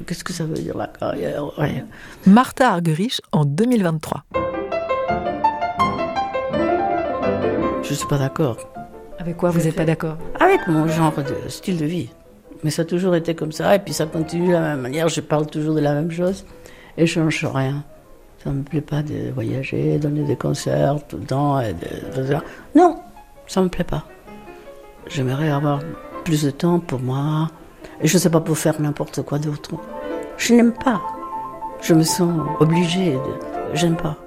Qu'est-ce que ça veut dire la carrière? Rien. Martha Argerich en 2023. Je ne suis pas d'accord. Avec quoi vous n'êtes pas d'accord? Avec mon genre de style de vie. Mais ça a toujours été comme ça, et puis ça continue de la même manière. Je parle toujours de la même chose, et je ne change rien. Ça ne me plaît pas de voyager, donner des concerts tout le temps. Non, ça ne me plaît pas. J'aimerais avoir plus de temps pour moi, et je ne sais pas pour faire n'importe quoi d'autre. Je n'aime pas. Je me sens obligée. J'aime pas.